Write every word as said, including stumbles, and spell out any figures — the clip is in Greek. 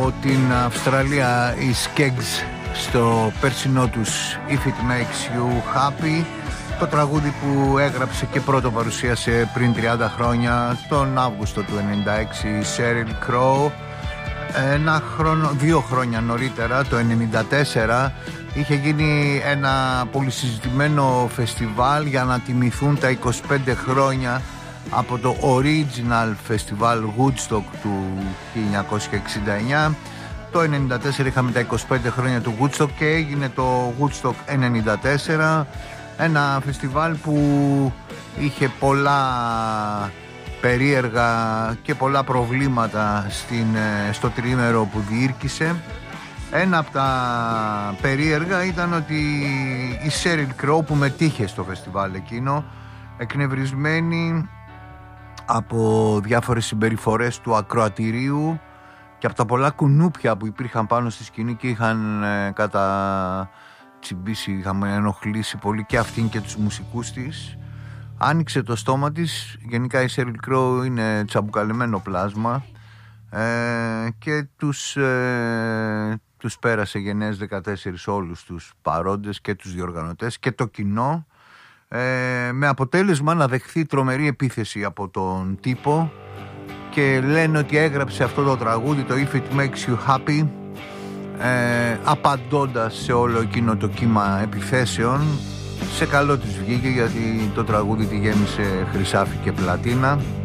Από την Αυστραλία οι Skeggs στο περσινό τους If It Makes You Happy, το τραγούδι που έγραψε και πρώτο παρουσίασε πριν τριάντα χρόνια, τον Αύγουστο του ενενήντα έξι, η Sheryl Crow. Ένα χρόνο, δύο χρόνια νωρίτερα, το ενενήντα τέσσερα, είχε γίνει ένα πολυσυζητημένο φεστιβάλ για να τιμηθούν τα είκοσι πέντε χρόνια από το Original Festival Woodstock του χίλια εννιακόσια εξήντα εννιά. Το ενενήντα τέσσερα είχαμε τα είκοσι πέντε χρόνια του Woodstock και έγινε το Woodstock ενενήντα τέσσερα, ένα φεστιβάλ που είχε πολλά περίεργα και πολλά προβλήματα στην, στο τριήμερο που διήρκησε. Ένα από τα περίεργα ήταν ότι η Sheryl Crow, που μετήχε στο φεστιβάλ εκείνο, εκνευρισμένη από διάφορες συμπεριφορές του ακροατηρίου και από τα πολλά κουνούπια που υπήρχαν πάνω στη σκηνή και είχαν ε, κατά τσιμπήσει, είχαν ενοχλήσει πολύ και αυτήν και τους μουσικούς της, άνοιξε το στόμα της. Γενικά η Sheryl Crow είναι τσαμπουκαλεμένο πλάσμα ε, και τους, ε, τους πέρασε γενναίες δεκατέσσερις όλους τους παρόντες και τους διοργανωτές και το κοινό, ε, με αποτέλεσμα να δεχθεί τρομερή επίθεση από τον τύπο, και λένε ότι έγραψε αυτό το τραγούδι, το If It Makes You Happy, ε, απαντώντας σε όλο εκείνο το κύμα επιθέσεων. Σε καλό της βγήκε, γιατί το τραγούδι τη γέμισε χρυσάφι και πλατίνα.